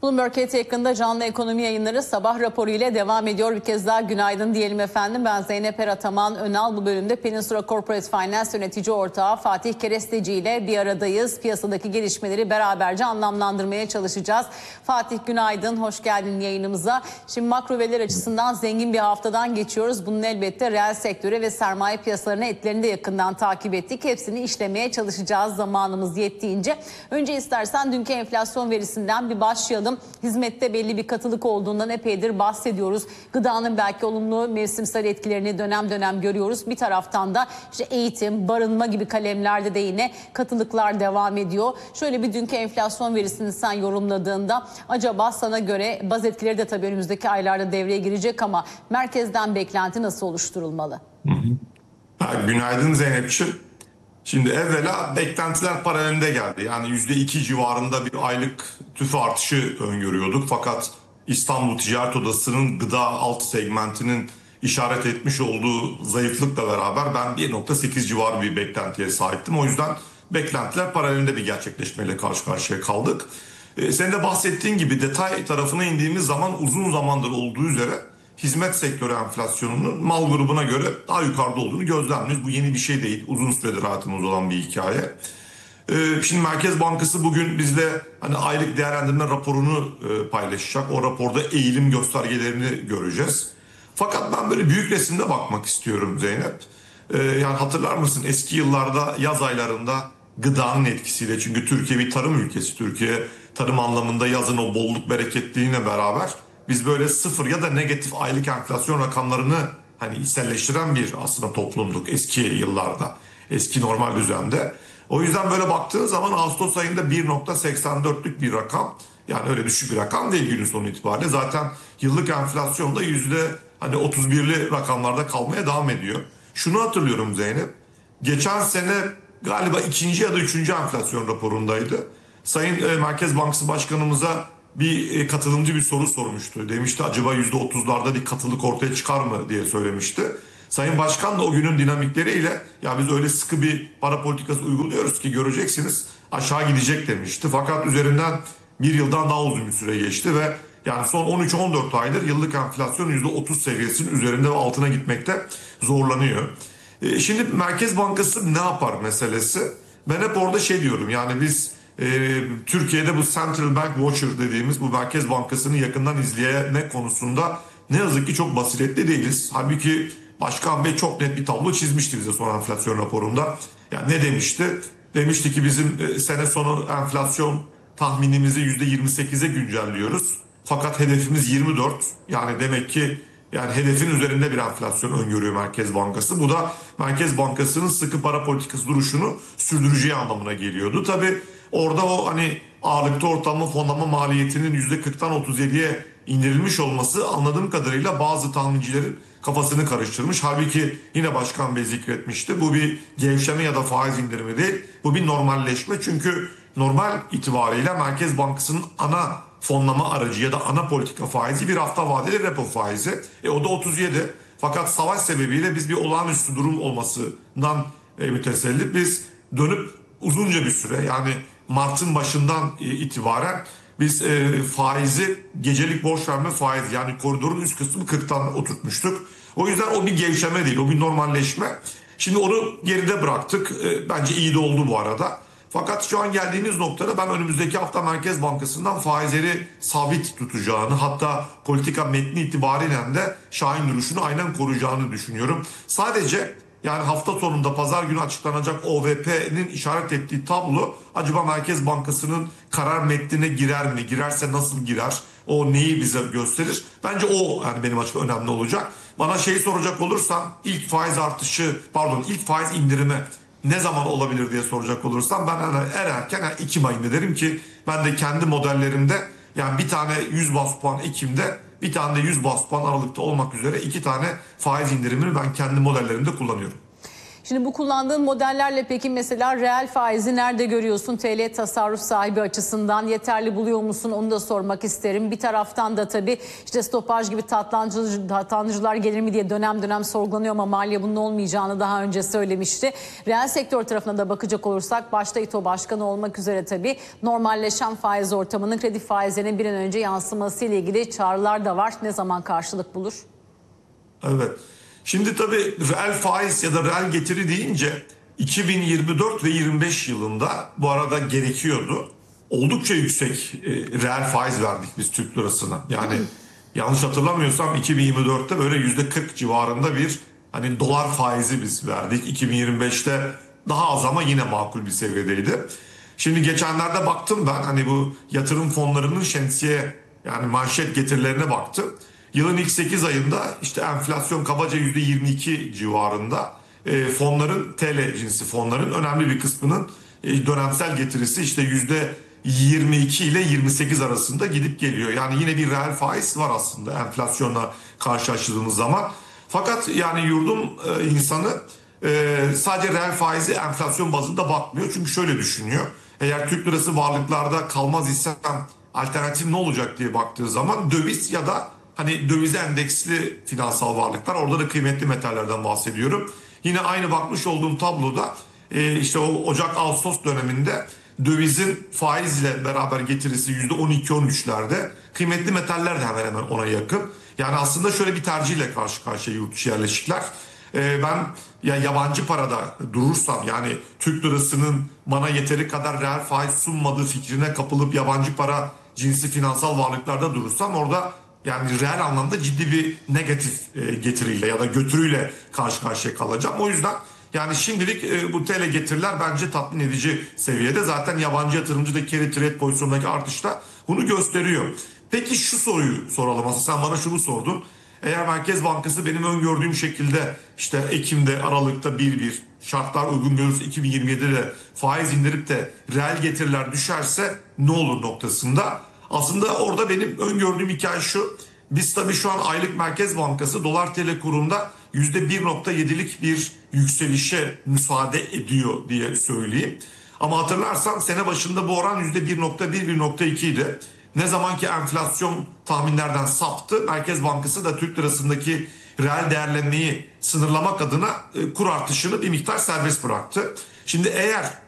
Bloomberg HT yakında canlı ekonomi yayınları sabah raporu ile devam ediyor. Bir kez daha günaydın diyelim efendim. Ben Zeynep Erataman Önal. Bu bölümde Peninsula Corporate Finance yönetici ortağı Fatih Keresteci ile bir aradayız. Piyasadaki gelişmeleri beraberce anlamlandırmaya çalışacağız. Fatih günaydın, hoş geldin yayınımıza. Şimdi makro veriler açısından zengin bir haftadan geçiyoruz. Bunun elbette reel sektöre ve sermaye piyasalarına etkilerini de yakından takip ettik. Hepsini işlemeye çalışacağız zamanımız yettiğince. Önce istersen dünkü enflasyon verisinden bir başlayalım. Hizmette belli bir katılık olduğundan epeydir bahsediyoruz. Gıdanın belki olumlu mevsimsel etkilerini dönem dönem görüyoruz. Bir taraftan da işte eğitim, barınma gibi kalemlerde de yine katılıklar devam ediyor. Şöyle bir dünkü enflasyon verisini sen yorumladığında acaba sana göre baz etkileri de tabii önümüzdeki aylarda devreye girecek ama merkezden beklenti nasıl oluşturulmalı? Günaydın Zeynep'ciğim. Şimdi evvela beklentiler paralelinde geldi. Yani %2 civarında bir aylık tüfe artışı öngörüyorduk. Fakat İstanbul Ticaret Odası'nın gıda alt segmentinin işaret etmiş olduğu zayıflıkla beraber ben 1,8 civarı bir beklentiye sahiptim. O yüzden beklentiler paralelinde bir gerçekleşmeyle karşı karşıya kaldık. Senin de bahsettiğin gibi detay tarafına indiğimiz zaman uzun zamandır olduğu üzere hizmet sektörü enflasyonunun mal grubuna göre daha yukarıda olduğunu gözlemliyoruz. Bu yeni bir şey değil. Uzun süredir hayatımızda olan bir hikaye. Şimdi Merkez Bankası bugün bizle hani aylık değerlendirme raporunu paylaşacak. O raporda eğilim göstergelerini göreceğiz. Fakat ben böyle büyük resimde bakmak istiyorum Zeynep. Yani hatırlar mısın eski yıllarda yaz aylarında gıdanın etkisiyle, çünkü Türkiye bir tarım ülkesi. Türkiye tarım anlamında yazın o bolluk bereketliğine beraber biz böyle sıfır ya da negatif aylık enflasyon rakamlarını hani içselleştiren bir aslında toplumduk eski yıllarda, eski normal düzende. O yüzden böyle baktığın zaman Ağustos ayında 1,84'lük bir rakam, yani öyle düşük bir rakam değil günün sonu itibariyle. Zaten yıllık enflasyon da hani 31'li rakamlarda kalmaya devam ediyor. Şunu hatırlıyorum Zeynep, geçen sene galiba ikinci ya da üçüncü enflasyon raporundaydı. Sayın Merkez Bankası Başkanımıza bir katılımcı bir soru sormuştu. Demişti acaba %30'larda bir katılık ortaya çıkar mı diye söylemişti. Sayın Başkan da o günün dinamikleriyle ya biz öyle sıkı bir para politikası uyguluyoruz ki göreceksiniz aşağı gidecek demişti. Fakat üzerinden bir yıldan daha uzun bir süre geçti ve yani son 13-14 aydır yıllık enflasyon %30 seviyesinin üzerinde ve altına gitmekte zorlanıyor. Şimdi Merkez Bankası ne yapar meselesi. Ben hep orada şey diyorum, yani biz Türkiye'de bu Central Bank Watcher dediğimiz bu Merkez Bankası'nı yakından izleme konusunda ne yazık ki çok basiretli değiliz. Halbuki Başkan Bey çok net bir tablo çizmişti bize son enflasyon raporunda. Yani ne demişti? Demişti ki bizim sene sonu enflasyon tahminimizi %28'e güncelliyoruz. Fakat hedefimiz 24. Yani demek ki yani hedefin üzerinde bir enflasyon öngörüyor Merkez Bankası. Bu da Merkez Bankası'nın sıkı para politikası duruşunu sürdüreceği anlamına geliyordu. Tabii orada o hani ağırlıkta ortalama fonlama maliyetinin %40'tan 37'ye indirilmiş olması anladığım kadarıyla bazı tahmincilerin kafasını karıştırmış. Halbuki yine Başkan Bey zikretmişti. Bu bir gevşeme ya da faiz indirimi değil. Bu bir normalleşme. Çünkü normal itibariyle Merkez Bankası'nın ana fonlama aracı ya da ana politika faizi bir hafta vadeli repo faizi. O da 37. Fakat savaş sebebiyle biz bir olağanüstü durum olmasından mütesellit biz dönüp uzunca bir süre, yani Mart'ın başından itibaren biz faizi gecelik borç verme faizi, yani koridorun üst kısmı 40'tan oturtmuştuk. O yüzden o bir gevşeme değil, o bir normalleşme. Şimdi onu geride bıraktık. Bence iyi de oldu bu arada. Fakat şu an geldiğimiz noktada ben önümüzdeki hafta Merkez Bankası'ndan faizleri sabit tutacağını, hatta politika metni itibariyle de şahin duruşunu aynen koruyacağını düşünüyorum. Sadece yani hafta sonunda pazar günü açıklanacak OVP'nin işaret ettiği tablo acaba Merkez Bankası'nın karar metnine girer mi? Girerse nasıl girer? O neyi bize gösterir? Bence o yani benim açımdan önemli olacak. Bana şeyi soracak olursan ilk faiz indirimi ne zaman olabilir diye soracak olursam ben erken Ekim ayında derim ki ben de kendi modellerimde yani bir tane 100 bas puan Ekim'de, bir tane de 100 bas puan Aralık'ta olmak üzere 2 tane faiz indirimini ben kendi modellerimde kullanıyorum. Şimdi bu kullandığın modellerle peki mesela reel faizi nerede görüyorsun? TL tasarruf sahibi açısından yeterli buluyor musun? Onu da sormak isterim. Bir taraftan da tabii işte stopaj gibi tatlandırıcılar gelir mi diye dönem dönem sorgulanıyor ama Maliye bunun olmayacağını daha önce söylemişti. Reel sektör tarafına da bakacak olursak başta İTO Başkanı olmak üzere tabii normalleşen faiz ortamının kredi faizlerine bir an önce yansıması ile ilgili çağrılar da var. Ne zaman karşılık bulur? Evet. Şimdi tabii reel faiz ya da reel getiri deyince 2024 ve 25 yılında bu arada gerekiyordu. Oldukça yüksek reel faiz verdik biz Türk lirasına. Yani yanlış hatırlamıyorsam 2024'te böyle %40 civarında bir hani dolar faizi biz verdik. 2025'te daha az ama yine makul bir seviyedeydi. Şimdi geçenlerde baktım ben hani bu yatırım fonlarının şemsiye yani manşet getirilerine baktım. Yılın ilk 8 ayında işte enflasyon kabaca %22 civarında. Fonların TL cinsi fonların önemli bir kısmının dönemsel getirisi işte %22 ile 28 arasında gidip geliyor. Yani yine bir reel faiz var aslında enflasyonla karşılaştırdığımız zaman. Fakat yani yurdum insanı sadece reel faizi enflasyon bazında bakmıyor. Çünkü şöyle düşünüyor. Eğer Türk lirası varlıklarda kalmaz isem alternatif ne olacak diye baktığı zaman döviz ya da hani dövize endeksli finansal varlıklar, orada da kıymetli metallerden bahsediyorum. Yine aynı bakmış olduğum tabloda işte o Ocak-Ağustos döneminde dövizin faizle beraber getirisi %12-13'lerde, kıymetli metaller de hemen hemen ona yakın. Yani aslında şöyle bir tercihle karşı karşıya yurt dışı yerleşikler. Ben ya yabancı parada durursam yani Türk lirasının bana yeteri kadar reel faiz sunmadığı fikrine kapılıp yabancı para cinsi finansal varlıklarda durursam orada yani reel anlamda ciddi bir negatif getiriyle ya da götürüyle karşı karşıya kalacağım. O yüzden yani şimdilik bu TL getiriler bence tatmin edici seviyede. Zaten yabancı yatırımcı da carry trade pozisyonundaki artışta bunu gösteriyor. Peki şu soruyu soralım. Aslında sen bana şunu sordun. Eğer Merkez Bankası benim öngördüğüm şekilde işte Ekim'de, Aralık'ta 1-1 şartlar uygun görürse 2027'de de faiz indirip de reel getiriler düşerse ne olur noktasında. Aslında orada benim öngördüğüm hikaye şu. Biz tabii şu an aylık Merkez Bankası dolar TL kurunda %1.7'lik bir yükselişe müsaade ediyor diye söyleyeyim. Ama hatırlarsan sene başında bu oran %1.1-1.2 idi. Ne zaman ki enflasyon tahminlerden saptı, Merkez Bankası da Türk lirasındaki reel değerlenmeyi sınırlamak adına kur artışını bir miktar serbest bıraktı. Şimdi eğer